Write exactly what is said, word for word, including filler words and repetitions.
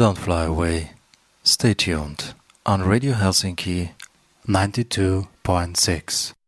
don't fly away. Stay tuned on Radio Helsinki ninety-two point six.